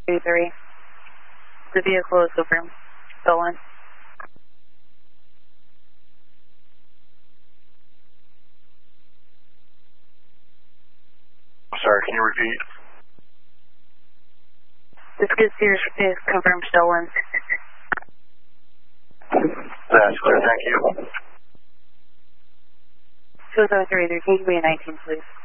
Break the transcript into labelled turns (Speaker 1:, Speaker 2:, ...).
Speaker 1: 2-3. The vehicle is confirmed stolen.
Speaker 2: Sorry, can you repeat?
Speaker 1: The skid steer is confirmed stolen.
Speaker 2: That's clear, thank you.
Speaker 1: 203, can you be a 19, please?